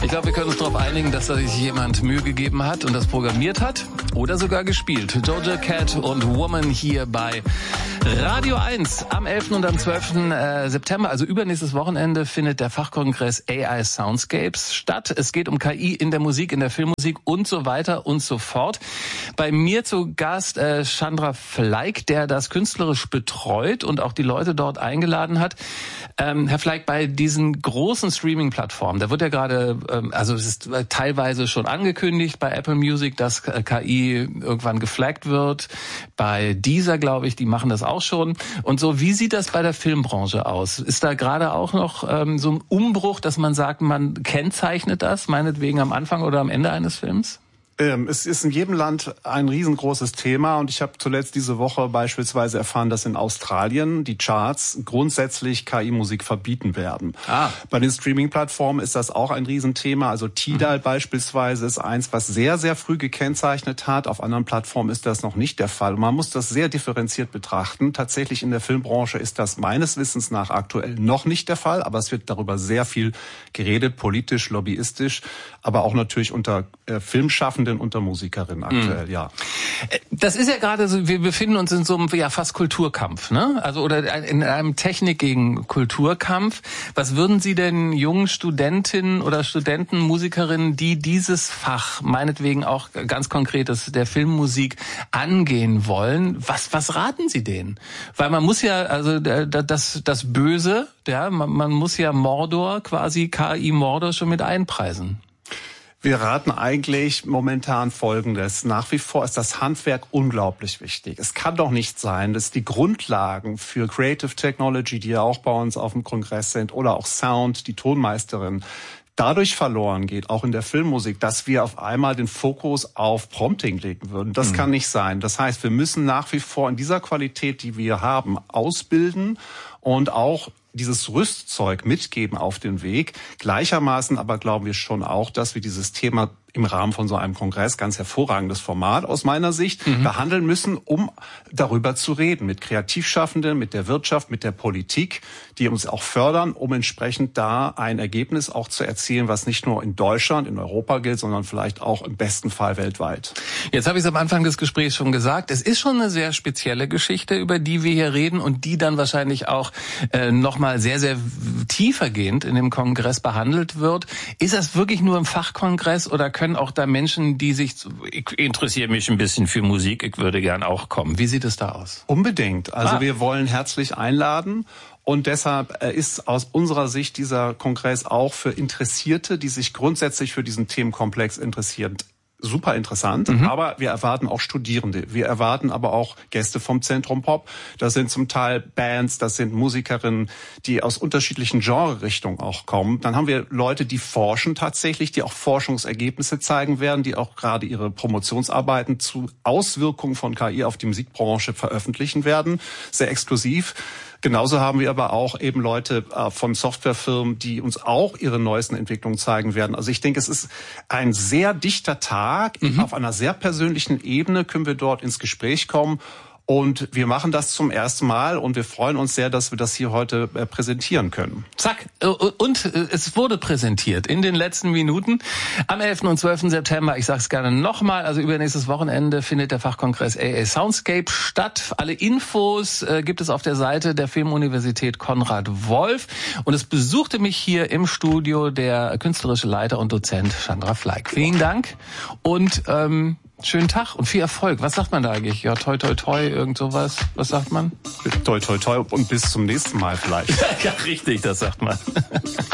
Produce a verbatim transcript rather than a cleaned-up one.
glaube, wir können uns darauf einigen, dass da sich jemand Mühe gegeben hat und das programmiert hat oder sogar gespielt. Doja Cat und Woman hier bei Radio eins. Am elften und am zwölften September, also übernächstes Wochenende, findet der Fachkongress A I Soundscapes statt. Es geht um K I in der Musik, in der Filmmusik und so weiter und so fort. Bei mir zu Gast äh, Chandra Fleig, der das künstlerisch betreut und auch die Leute dort eingeladen hat. Ähm, Herr Fleig, bei diesen großen Streaming-Plattformen, da wird ja gerade, ähm, also es ist teilweise schon angekündigt bei Apple Music, dass K I irgendwann geflaggt wird. Bei Deezer, glaube ich, die machen das auch schon. Und so, wie sieht das bei der Filmbranche aus? Ist da gerade auch noch ähm, so ein Umbruch, dass man sagt, man kennzeichnet das, meinetwegen am Anfang oder am Ende eines Films? Es ist in jedem Land ein riesengroßes Thema und ich habe zuletzt diese Woche beispielsweise erfahren, dass in Australien die Charts grundsätzlich K I-Musik verbieten werden. Ah. Bei den Streaming-Plattformen ist das auch ein Riesenthema. Also Tidal mhm. beispielsweise ist eins, was sehr, sehr früh gekennzeichnet hat. Auf anderen Plattformen ist das noch nicht der Fall. Man muss das sehr differenziert betrachten. Tatsächlich in der Filmbranche ist das meines Wissens nach aktuell noch nicht der Fall, aber es wird darüber sehr viel geredet, politisch, lobbyistisch, aber auch natürlich unter äh, Filmschaffenden, unter Musikerinnen aktuell, mhm. ja. Das ist ja gerade so, wir befinden uns in so einem ja fast Kulturkampf, ne? Also oder in einem Technik gegen Kulturkampf. Was würden Sie denn jungen Studentinnen oder Studenten, Musikerinnen, die dieses Fach, meinetwegen auch ganz konkret das der Filmmusik angehen wollen, was was raten Sie denen? Weil man muss ja, also das das Böse, ja, man, man muss ja Mordor, quasi K I Mordor schon mit einpreisen. Wir raten eigentlich momentan Folgendes. Nach wie vor ist das Handwerk unglaublich wichtig. Es kann doch nicht sein, dass die Grundlagen für Creative Technology, die ja auch bei uns auf dem Kongress sind, oder auch Sound, die Tonmeisterin, dadurch verloren geht, auch in der Filmmusik, dass wir auf einmal den Fokus auf Prompting legen würden. Das mhm. kann nicht sein. Das heißt, wir müssen nach wie vor in dieser Qualität, die wir haben, ausbilden und auch dieses Rüstzeug mitgeben auf den Weg. Gleichermaßen aber glauben wir schon auch, dass wir dieses Thema im Rahmen von so einem Kongress, ganz hervorragendes Format aus meiner Sicht, mhm. behandeln müssen, um darüber zu reden. Mit Kreativschaffenden, mit der Wirtschaft, mit der Politik, die uns auch fördern, um entsprechend da ein Ergebnis auch zu erzielen, was nicht nur in Deutschland, in Europa gilt, sondern vielleicht auch im besten Fall weltweit. Jetzt habe ich es am Anfang des Gesprächs schon gesagt, es ist schon eine sehr spezielle Geschichte, über die wir hier reden und die dann wahrscheinlich auch äh, nochmal sehr, sehr tiefergehend in dem Kongress behandelt wird. Ist das wirklich nur im Fachkongress oder können auch da Menschen, die sich, ich interessiere mich ein bisschen für Musik, ich würde gern auch kommen. Wie sieht es da aus? Unbedingt. Also ah. wir wollen herzlich einladen und deshalb ist aus unserer Sicht dieser Kongress auch für Interessierte, die sich grundsätzlich für diesen Themenkomplex interessieren, super interessant, mhm. aber wir erwarten auch Studierende. Wir erwarten aber auch Gäste vom Zentrum Pop. Das sind zum Teil Bands, das sind Musikerinnen, die aus unterschiedlichen Genre-Richtungen auch kommen. Dann haben wir Leute, die forschen tatsächlich, die auch Forschungsergebnisse zeigen werden, die auch gerade ihre Promotionsarbeiten zu Auswirkungen von K I auf die Musikbranche veröffentlichen werden. Sehr exklusiv. Genauso haben wir aber auch eben Leute äh, von Softwarefirmen, die uns auch ihre neuesten Entwicklungen zeigen werden. Also ich denke, es ist ein sehr dichter Tag. Mhm. Auf einer sehr persönlichen Ebene können wir dort ins Gespräch kommen. Und wir machen das zum ersten Mal und wir freuen uns sehr, dass wir das hier heute äh, präsentieren können. Zack. Und äh, es wurde präsentiert in den letzten Minuten. Am elften und zwölften September, ich sage es gerne nochmal, also übernächstes Wochenende findet der Fachkongress A I Soundscape statt. Alle Infos äh, gibt es auf der Seite der Filmuniversität Konrad Wolf. Und es besuchte mich hier im Studio der künstlerische Leiter und Dozent Chandra Fleig. Vielen Dank und ähm, schönen Tag und viel Erfolg. Was sagt man da eigentlich? Ja, toi, toi, toi, irgend sowas. Was sagt man? Toi, toi, toi und bis zum nächsten Mal vielleicht. Ja, richtig, das sagt man.